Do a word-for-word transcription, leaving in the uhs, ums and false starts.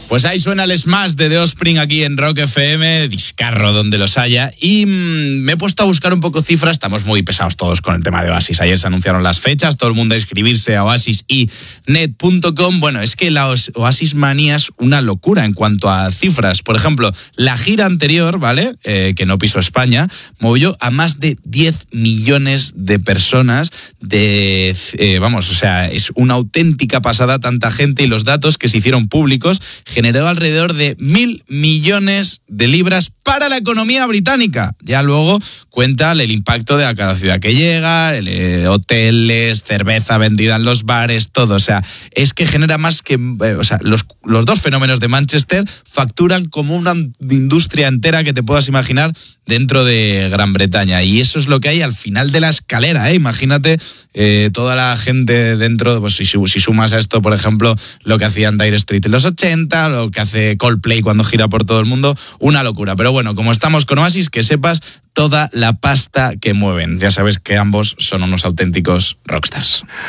Pues ahí suena el Smash de The Offspring aquí en Rock F M, discarro donde los haya. Y mmm, me he puesto a buscar un poco cifras. Estamos muy pesados todos con el tema de Oasis. Ayer se anunciaron las fechas, todo el mundo a inscribirse a oasis y net punto com. Bueno, es que la Oasis Manía es una locura en cuanto a cifras. Por ejemplo, la gira anterior, ¿vale? Eh, que no pisó España, movió a más de diez millones de personas. De, eh, vamos, o sea, es una auténtica pasada tanta gente, y los datos que se hicieron públicos generó alrededor de mil millones de libras para la economía británica. Ya luego cuentan el impacto de a cada ciudad que llega, el, eh, hoteles, cerveza vendida en los bares, todo. O sea, es que genera más que... Eh, o sea, los, los dos fenómenos de Manchester facturan como una industria entera que te puedas imaginar dentro de Gran Bretaña. Y eso es lo que hay al final de la escalera, ¿eh? Imagínate eh, toda la gente dentro, pues si, si sumas a esto, por ejemplo, lo que hacían Dire Straits en los ochenta, lo que hace Coldplay cuando gira por todo el mundo, una locura. Pero bueno, como estamos con Oasis, que sepas toda la pasta que mueven. Ya sabes que ambos son unos auténticos rockstars.